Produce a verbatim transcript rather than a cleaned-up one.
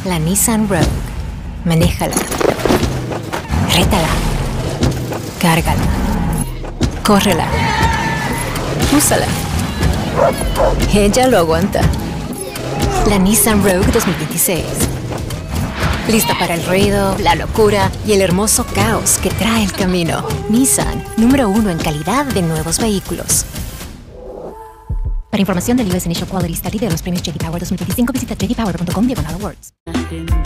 La Nissan Rogue. Manéjala. Rétala. Cárgala. Córrela. Úsala. Ella lo aguanta. La Nissan Rogue dos mil veintiséis. Lista para el ruido, la locura y el hermoso caos que trae el camino. Nissan, número uno en calidad de nuevos vehículos. Para información del U S Initial Quality Study de los premios J D Power dos mil veinticinco, visita j d power punto com diagonal awards.